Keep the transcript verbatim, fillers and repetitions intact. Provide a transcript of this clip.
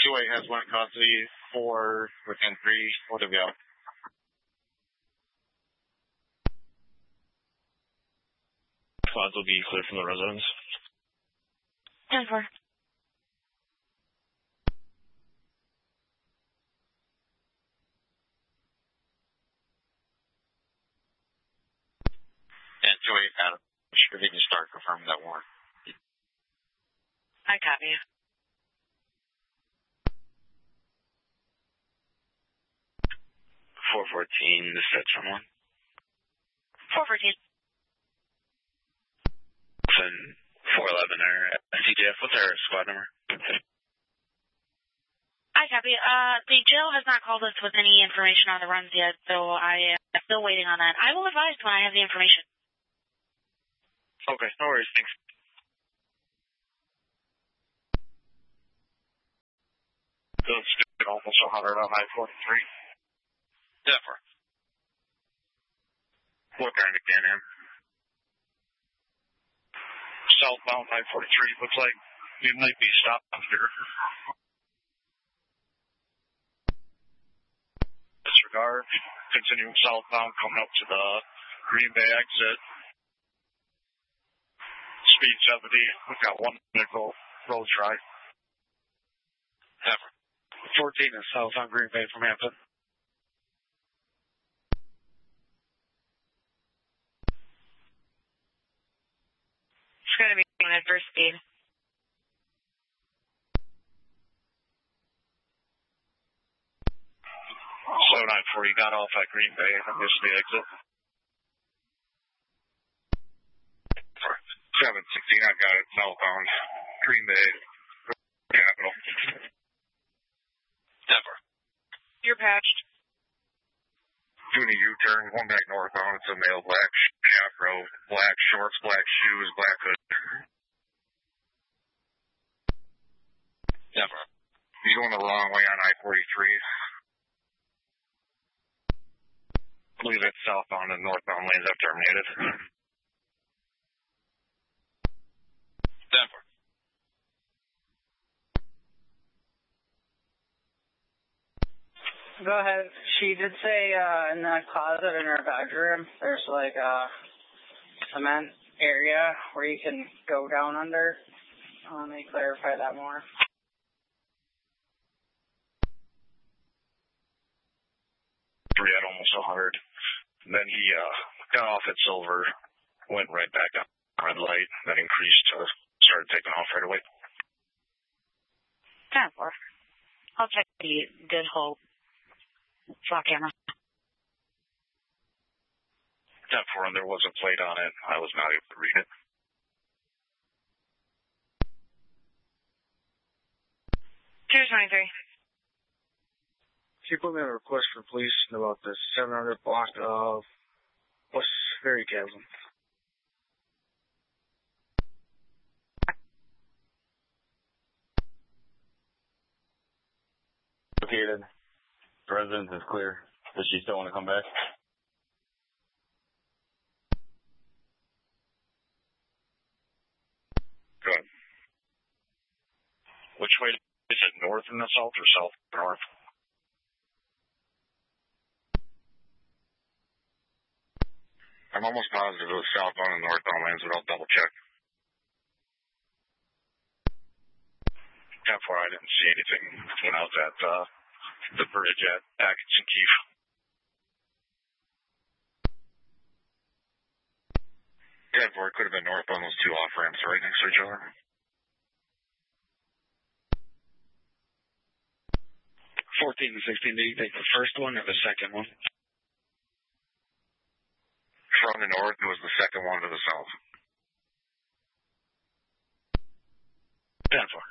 two eight has one custody, four within three, what have you got? Squads will be clear from the residence. ten four. And two eight, Adam. Should we start confirming that warrant? I copy you. four fourteen, this set someone. four fourteen. Then four eleven or C J F, what's our squad number? I copy. Uh, the jail has not called us with any information on the runs yet, so I am still waiting on that. I will advise when I have the information. Okay, no worries, thanks. That's good, almost one hundred on I forty-three. Zephyr. What kind of Can-Am? Southbound I forty-three, looks like you might be stopped here. Disregard, continuing southbound, coming up to the Green Bay exit. Speed seventy, we've got one nickel road try. Zephyr. fourteen is south on Green Bay from Hampton. It's going to be at first speed. So nine forty got off at Green Bay and missed the exit. seven sixteen, I got it southbound Green Bay Capital. Zephyr. You're patched. Doing a U-turn, one back northbound. It's a male, black afro, black shorts, black shoes, black hood. Zephyr. He's going the wrong way on I forty-three. I believe it's southbound and northbound lanes have terminated. Zephyr. Go ahead. She did say uh, in that closet in her bedroom, there's like a cement area where you can go down under. Let me clarify that more. Three at almost one hundred. And then he uh, got off at Silver, went right back up red light, then increased to started taking off right away. ten four. I'll check the Good Hope flat camera. ten four, and there was a plate on it. I was not able to read it. two twenty-three. Can you put me on a request for police about the seven hundred block of West Ferry Chasm? Located. The residence is clear. Does she still want to come back? Good. Which way is it, north and the south or south north? I'm almost positive it was southbound and northbound lanes, but I'll double check. ten four, I didn't see anything when I was at uh, the bridge at Atkinson Keefe. ten four, it could have been northbound, those two off ramps right next to each other. fourteen and sixteen, did you take the first one or the second one? From the north, it was the second one to the south. ten four.